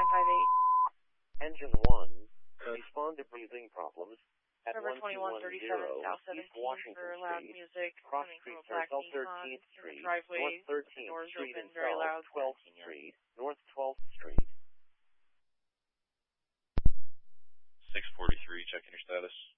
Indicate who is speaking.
Speaker 1: 958.
Speaker 2: Engine 1, respond to breathing problems at
Speaker 1: Number 2137 South 17
Speaker 2: East Washington
Speaker 1: for loud
Speaker 2: Street,
Speaker 1: music
Speaker 2: cross
Speaker 1: coming from
Speaker 2: streets
Speaker 1: a black
Speaker 2: are South
Speaker 1: Nissan
Speaker 2: 13th
Speaker 1: in
Speaker 2: Street,
Speaker 1: the driveway,
Speaker 2: North 13th
Speaker 1: doors
Speaker 2: Street
Speaker 1: open,
Speaker 2: and
Speaker 1: very loud,
Speaker 2: South 12th
Speaker 1: 17 years.
Speaker 2: Street, North 12th Street.
Speaker 3: 643, checking your status.